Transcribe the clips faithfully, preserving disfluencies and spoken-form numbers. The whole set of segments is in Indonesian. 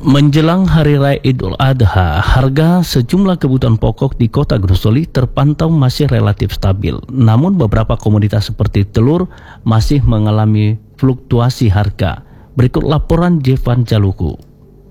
Menjelang Hari Raya Idul Adha, harga sejumlah kebutuhan pokok di Kota Gunung Soli terpantau masih relatif stabil. Namun beberapa komoditas seperti telur masih mengalami fluktuasi harga. Berikut laporan Jevan Jaluku.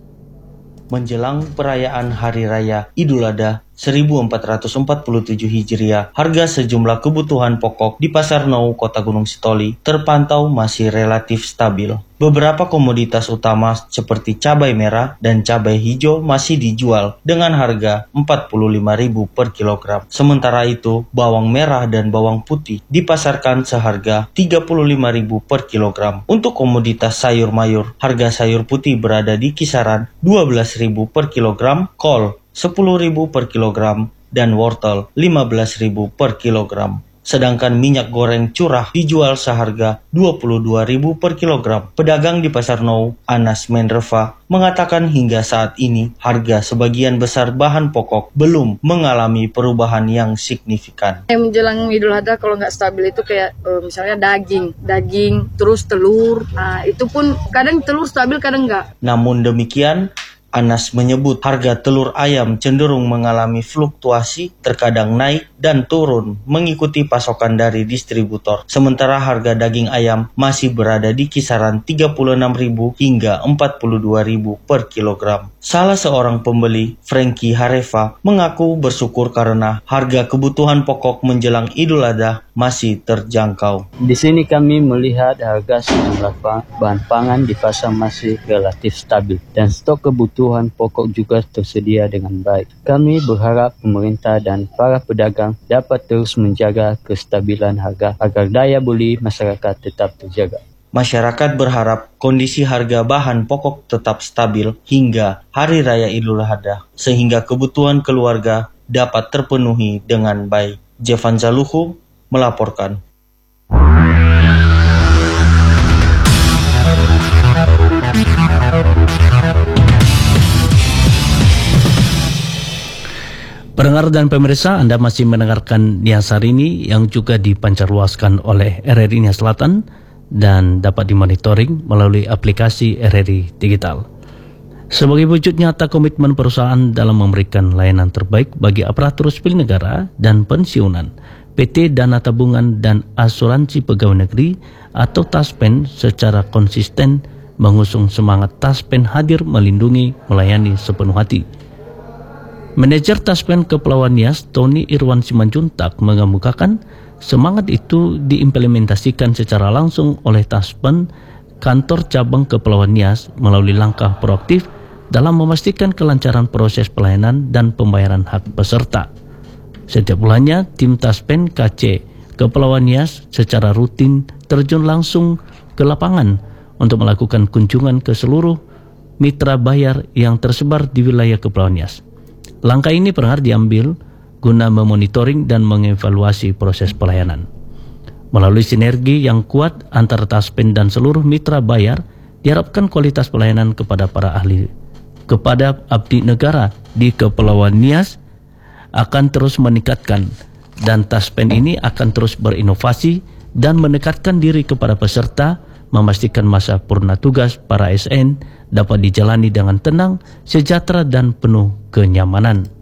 Menjelang perayaan Hari Raya Idul Adha seribu empat ratus empat puluh tujuh Hijriah, harga sejumlah kebutuhan pokok di Pasar Nou Kota Gunung Sitoli terpantau masih relatif stabil. Beberapa komoditas utama seperti cabai merah dan cabai hijau masih dijual dengan harga empat puluh lima ribu per kilogram. Sementara itu, bawang merah dan bawang putih dipasarkan seharga tiga puluh lima ribu per kilogram. Untuk komoditas sayur mayur, harga sayur putih berada di kisaran dua belas ribu per kilogram, kol sepuluh ribu per kilogram, dan wortel lima belas ribu per kilogram. Sedangkan minyak goreng curah dijual seharga dua puluh dua ribu per kilogram. Pedagang di Pasar Nou, Anas Mendreva, mengatakan hingga saat ini harga sebagian besar bahan pokok belum mengalami perubahan yang signifikan. Menjelang Idul Adha kalau nggak stabil itu kayak uh, misalnya daging, daging, terus telur. Nah, itu pun kadang telur stabil, kadang nggak. Namun demikian, Anas menyebut harga telur ayam cenderung mengalami fluktuasi, terkadang naik dan turun mengikuti pasokan dari distributor. Sementara harga daging ayam masih berada di kisaran tiga puluh enam ribu hingga empat puluh dua ribu per kilogram. Salah seorang pembeli, Frankie Hareva, mengaku bersyukur karena harga kebutuhan pokok menjelang Idul Adha masih terjangkau. Di sini kami melihat harga sejumlah bahan pangan di pasar masih relatif stabil dan stok kebutuhan pokok juga tersedia dengan baik. Kami berharap pemerintah dan para pedagang dapat terus menjaga kestabilan harga agar daya beli masyarakat tetap terjaga. Masyarakat berharap kondisi harga bahan pokok tetap stabil hingga Hari Raya Idul Adha sehingga kebutuhan keluarga dapat terpenuhi dengan baik. Jevan Jaluku melaporkan. Pendengar dan pemirsa, Anda masih mendengarkan Nias Hari Ini yang juga dipancarluaskan oleh R R I Nias Selatan dan dapat dimonitoring melalui aplikasi R R I Digital. Sebagai wujud nyata komitmen perusahaan dalam memberikan layanan terbaik bagi aparatur sipil negara dan pensiunan, P T Dana Tabungan dan Asuransi Pegawai Negeri atau Taspen secara konsisten mengusung semangat Taspen hadir melindungi, melayani sepenuh hati. Manajer Taspen Kepulauan Nias, Tony Irwan Simanjuntak, mengemukakan semangat itu diimplementasikan secara langsung oleh Taspen Kantor Cabang Kepulauan Nias melalui langkah proaktif dalam memastikan kelancaran proses pelayanan dan pembayaran hak peserta. Setiap bulannya, tim Taspen K C Kepulauan Nias secara rutin terjun langsung ke lapangan untuk melakukan kunjungan ke seluruh mitra bayar yang tersebar di wilayah Kepulauan Nias. Langkah ini pernah diambil guna memonitoring dan mengevaluasi proses pelayanan. Melalui sinergi yang kuat antara Taspen dan seluruh mitra bayar, diharapkan kualitas pelayanan kepada para ahli, kepada abdi negara di Kepulauan Nias akan terus meningkatkan, dan Taspen ini akan terus berinovasi dan mendekatkan diri kepada peserta, memastikan masa purna tugas para A S N dapat dijalani dengan tenang, sejahtera, dan penuh kenyamanan.